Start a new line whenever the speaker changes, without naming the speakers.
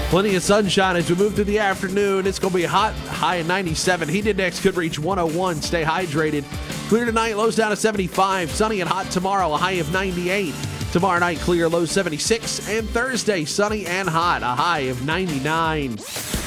Plenty of sunshine as we move through the afternoon. It's going to be hot, high of 97. Heat index could reach 101. Stay hydrated. Clear tonight, lows down to 75. Sunny and hot tomorrow, a high of 98. Tomorrow night, clear, low 76. And Thursday, sunny and hot, a high of 99.